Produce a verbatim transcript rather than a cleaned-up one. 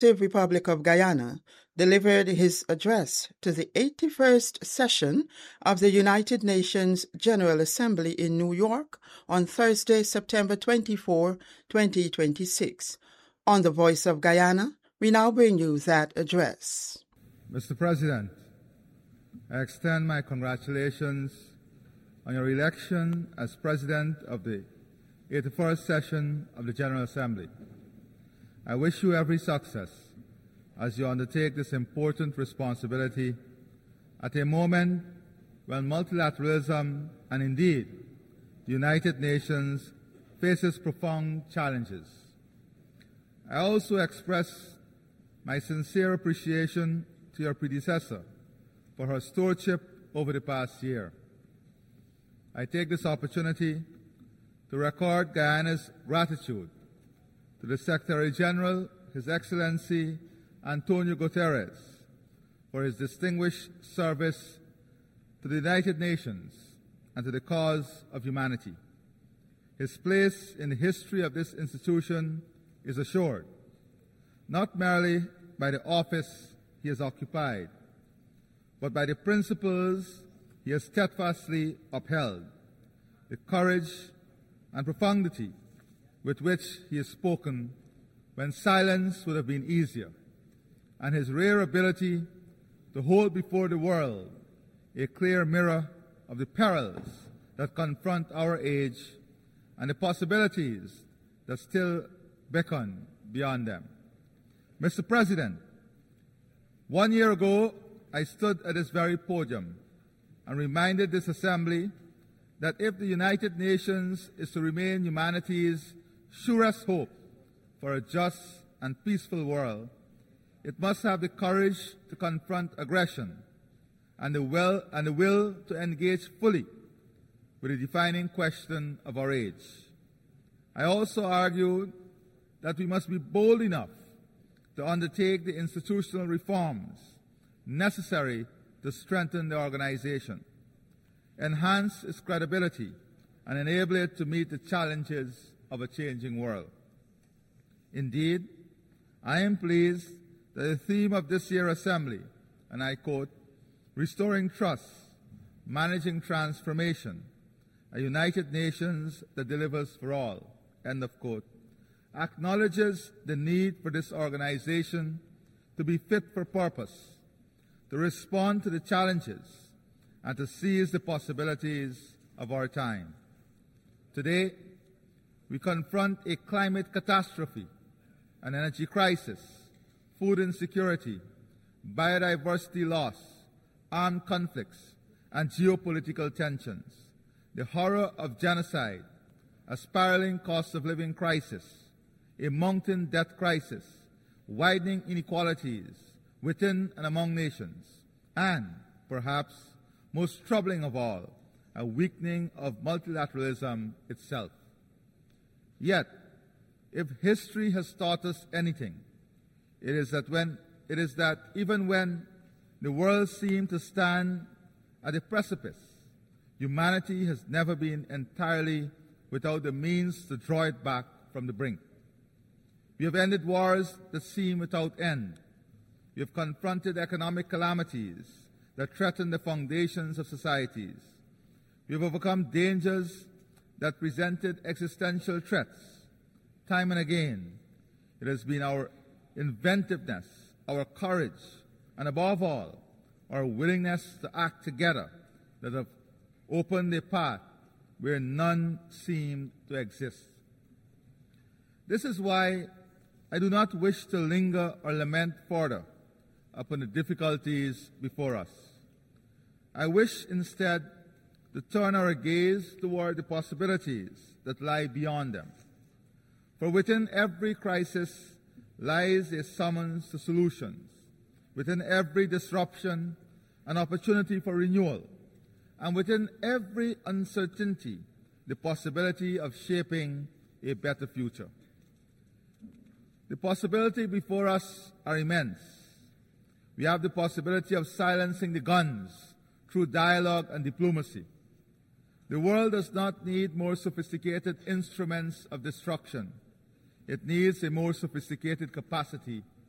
Republic of Guyana delivered his address to the eighty-first session of the United Nations General Assembly in New York on Thursday, September twenty-fourth, twenty twenty-six. On the Voice of Guyana, we now bring you that address. Mister President, I extend my congratulations on your election as President of the eighty-first session of the General Assembly. I wish you every success as you undertake this important responsibility at a moment when multilateralism and indeed the United Nations faces profound challenges. I also express my sincere appreciation to your predecessor for her stewardship over the past year. I take this opportunity to record Guyana's gratitude to the Secretary General, His Excellency Antonio Guterres, for his distinguished service to the United Nations and to the cause of humanity. His place in the history of this institution is assured, not merely by the office he has occupied, but by the principles he has steadfastly upheld, the courage and profundity with which he has spoken when silence would have been easier, and his rare ability to hold before the world a clear mirror of the perils that confront our age and the possibilities that still beckon beyond them. Mister President, one year ago, I stood at this very podium and reminded this Assembly that if the United Nations is to remain humanity's surest hope for a just and peaceful world, it must have the courage to confront aggression and the will, and the will to engage fully with the defining question of our age. I also argued that we must be bold enough to undertake the institutional reforms necessary to strengthen the organization, enhance its credibility, and enable it to meet the challenges of a changing world. Indeed, I am pleased that the theme of this year's Assembly, and I quote, "Restoring Trust, Managing Transformation, a United Nations that delivers for all," end of quote, acknowledges the need for this organization to be fit for purpose, to respond to the challenges, and to seize the possibilities of our time. Today, we confront a climate catastrophe, an energy crisis, food insecurity, biodiversity loss, armed conflicts, and geopolitical tensions, the horror of genocide, a spiraling cost of living crisis, a mounting debt crisis, widening inequalities within and among nations, and, perhaps most troubling of all, a weakening of multilateralism itself. Yet, if history has taught us anything, it is that when it is that even when the world seemed to stand at a precipice, humanity has never been entirely without the means to draw it back from the brink. We have ended wars that seem without end. We have confronted economic calamities that threaten the foundations of societies. We have overcome dangers that presented existential threats. Time and again, it has been our inventiveness, our courage, and above all, our willingness to act together that have opened a path where none seemed to exist. This is why I do not wish to linger or lament further upon the difficulties before us. I wish instead to turn our gaze toward the possibilities that lie beyond them. For within every crisis lies a summons to solutions. Within every disruption, an opportunity for renewal. And within every uncertainty, the possibility of shaping a better future. The possibilities before us are immense. We have the possibility of silencing the guns through dialogue and diplomacy. The world does not need more sophisticated instruments of destruction. It needs a more sophisticated capacity